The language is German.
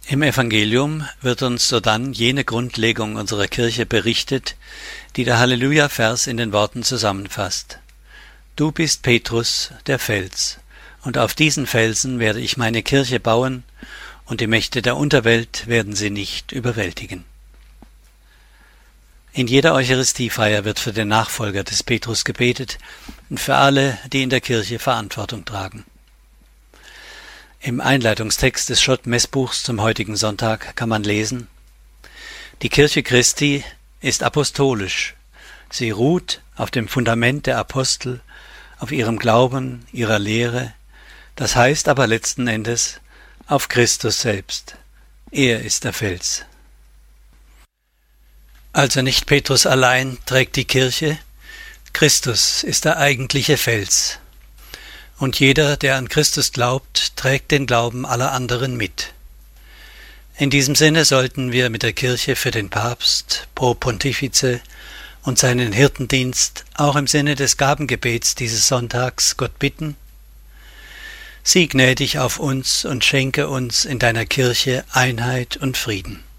Im Evangelium wird uns sodann jene Grundlegung unserer Kirche berichtet, die der Halleluja-Vers in den Worten zusammenfasst. Du bist Petrus, der Fels, und auf diesen Felsen werde ich meine Kirche bauen, und die Mächte der Unterwelt werden sie nicht überwältigen. In jeder Eucharistiefeier wird für den Nachfolger des Petrus gebetet und für alle, die in der Kirche Verantwortung tragen. Im Einleitungstext des Schott-Messbuchs zum heutigen Sonntag kann man lesen: Die Kirche Christi ist apostolisch. Sie ruht auf dem Fundament der Apostel, auf ihrem Glauben, ihrer Lehre, das heißt aber letzten Endes auf Christus selbst. Er ist der Fels. Also nicht Petrus allein trägt die Kirche, Christus ist der eigentliche Fels. Und jeder, der an Christus glaubt, trägt den Glauben aller anderen mit. In diesem Sinne sollten wir mit der Kirche für den Papst, Pro Pontifice und seinen Hirtendienst auch im Sinne des Gabengebets dieses Sonntags Gott bitten: Sieh gnädig auf uns und schenke uns in deiner Kirche Einheit und Frieden.